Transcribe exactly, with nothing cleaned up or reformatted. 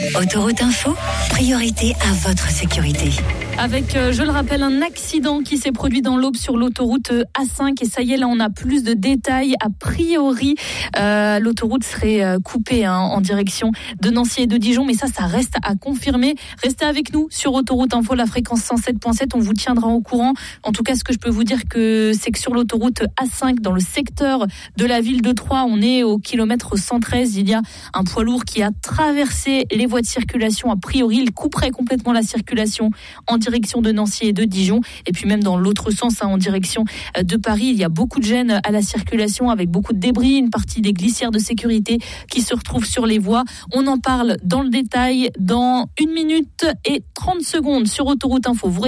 Autoroute Info, priorité à votre sécurité. Avec, euh, je le rappelle, un accident qui s'est produit dans l'Aube sur l'autoroute A cinq. Et ça y est, là, on a plus de détails. A priori, euh, l'autoroute serait euh, coupée hein, en direction de Nancy et de Dijon. Mais ça, ça reste à confirmer. Restez avec nous sur Autoroute Info, la fréquence cent sept virgule sept. On vous tiendra au courant. En tout cas, ce que je peux vous dire, que c'est que sur l'autoroute A cinq, dans le secteur de la ville de Troyes, on est au kilomètre cent treize. Il y a un poids lourd qui a traversé les voies de circulation. A priori, il couperait complètement la circulation en direction de Nancy et de Dijon. Et puis même dans l'autre sens, hein, en direction de Paris, il y a beaucoup de gêne à la circulation avec beaucoup de débris, une partie des glissières de sécurité qui se retrouvent sur les voies. On en parle dans le détail dans une minute et trente secondes sur Autoroute Info. Vous